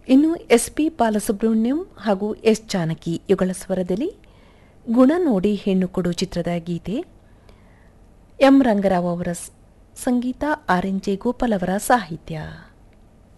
ಇನ್ನು ಎಸ್.ಪಿ. ಬಾಲಸುಬ್ರಹ್ಮಣ್ಯಂ ಹಾಗೂ ಎಸ್. ಜಾನಕಿ ಇವುಗಳ ಸ್ವರದಲ್ಲಿ ಗುಣ ನೋಡಿ ಹೆಣ್ಣು ಕೊಡು ಚಿತ್ರದ ಗೀತೆ. ಎಂ. ರಂಗರಾವ್ ಅವರ ಸಂಗೀತ, ಆರ್. ಎನ್. ಜೆ. ಗೋಪಾಲ್ ಅವರ ಸಾಹಿತ್ಯ.